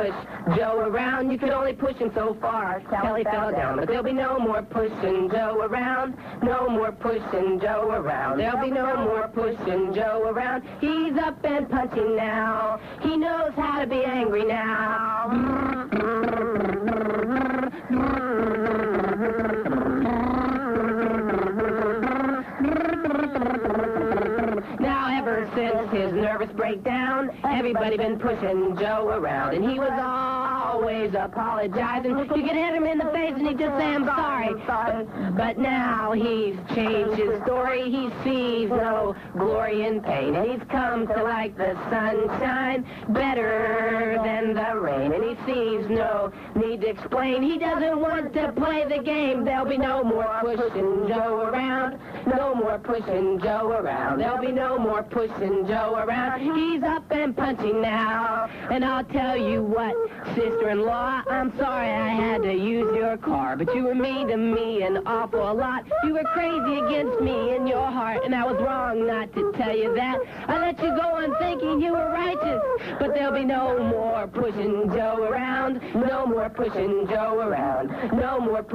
push Joe around. You could only push him so far. Kelly fell down, but there'll be no more pushing Joe around. No more pushing Joe around. There'll be no more pushing Joe around. He's up and punching now. He knows how to be angry now. Now, ever since his nervous breakdown, everybody been pushing Joe around, and he was always apologizing. You could hit him in the face and he'd just say, "I'm sorry." But now he's changed his story. He sees no glory in pain, and he's come to like the sunshine better than the rain, and he sees no need to explain. He doesn't want to play the game. There'll be no more pushing Joe around. No more pushing Joe around. There'll be no more pushing Joe around. He's up and punching now. And I'll tell you what, sister-in-law, I'm sorry I had to use your car, but you were mean to me an awful lot. You were crazy against me in your heart, and I was wrong not to tell you that. I let you go on thinking you were righteous, but there'll be no more pushing Joe around. No more pushing Joe around. No more